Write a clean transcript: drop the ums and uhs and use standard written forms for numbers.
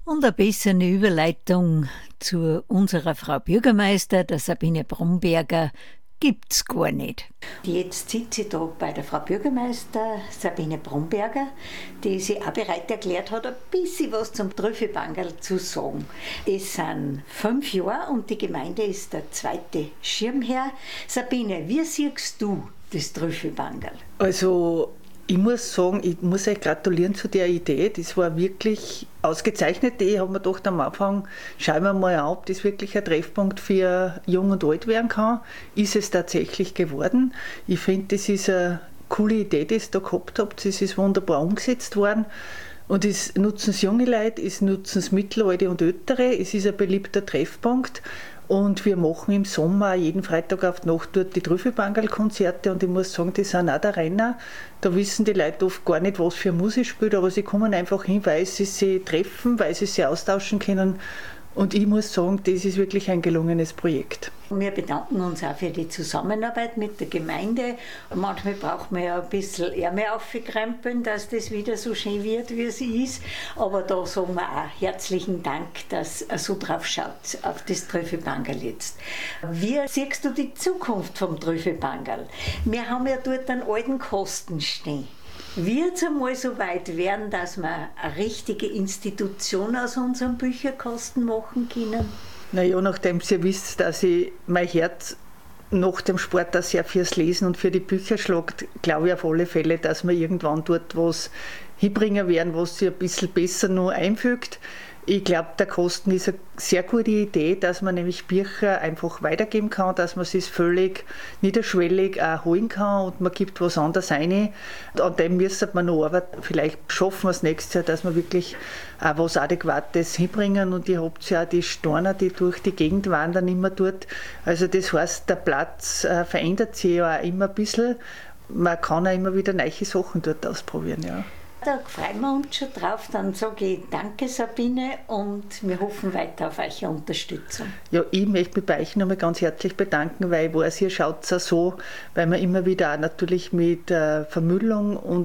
Und eine bessere Überleitung zu unserer Frau Bürgermeister, der Sabine Bromberger, gibt's gar nicht. Jetzt sitze ich da bei der Frau Bürgermeister Sabine Bromberger, die sich auch bereit erklärt hat, ein bisschen was zum Trüffelbangerl zu sagen. Es sind 5 Jahre und die Gemeinde ist der zweite Schirmherr. Sabine, wie siehst du das Trüffelbangerl? Also ich muss sagen, ich muss euch gratulieren zu der Idee. Das war wirklich ausgezeichnet. Ich habe mir gedacht am Anfang, schauen wir mal an, ob das wirklich ein Treffpunkt für Jung und Alt werden kann. Ist es tatsächlich geworden. Ich finde, das ist eine coole Idee, die ihr da gehabt habt. Das ist wunderbar umgesetzt worden. Und es nutzen es junge Leute, es nutzen es Mittelalte und Ältere. Es ist ein beliebter Treffpunkt. Und wir machen im Sommer jeden Freitag auf die Nacht dort die Trüffelbangerl-Konzerte und ich muss sagen, die sind auch der Renner. Da wissen die Leute oft gar nicht, was für Musik spielt, aber sie kommen einfach hin, weil sie sich treffen, weil sie sich austauschen können. Und ich muss sagen, das ist wirklich ein gelungenes Projekt. Wir bedanken uns auch für die Zusammenarbeit mit der Gemeinde. Manchmal braucht man ja ein bisschen Ärmel aufkrempeln, dass das wieder so schön wird, wie es ist. Aber da sagen wir auch herzlichen Dank, dass er so drauf schaut, auf das Trüffelbangerl jetzt. Wie siehst du die Zukunft vom Trüffelbangerl? Wir haben ja dort einen alten Kasten stehen. Wird es einmal so weit werden, dass wir eine richtige Institution aus unserem Bücherkasten machen können? Naja, nachdem ihr wisst, dass ich mein Herz nach dem Sport auch sehr fürs Lesen und für die Bücher schlägt, glaube ich auf alle Fälle, dass wir irgendwann dort was hinbringen werden, was sich ein bisschen besser noch einfügt. Ich glaube, der Kosten ist eine sehr gute Idee, dass man nämlich Bücher einfach weitergeben kann, dass man es völlig niederschwellig auch holen kann und man gibt was anderes rein. An dem müsste man noch arbeiten. Vielleicht schaffen wir es nächstes Jahr, dass wir wirklich auch was Adäquates hinbringen. Und ihr habt ja auch die Storner, die durch die Gegend wandern, immer dort. Also das heißt, der Platz verändert sich ja auch immer ein bisschen. Man kann auch immer wieder neue Sachen dort ausprobieren, ja. Da freuen wir uns schon drauf. Dann sage ich danke, Sabine, und wir hoffen weiter auf eure Unterstützung. Ja, ich möchte mich bei euch nochmal ganz herzlich bedanken, weil ich weiß, ihr schaut es auch so, weil wir immer wieder auch natürlich mit Vermüllung und